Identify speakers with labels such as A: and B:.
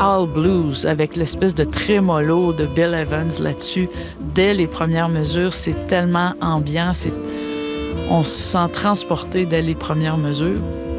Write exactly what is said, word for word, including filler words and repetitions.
A: all blues avec l'espèce de trémolo de Bill Evans là-dessus. Dès les premières mesures, c'est tellement ambiant, c'est... on se sent transporté dès les premières mesures.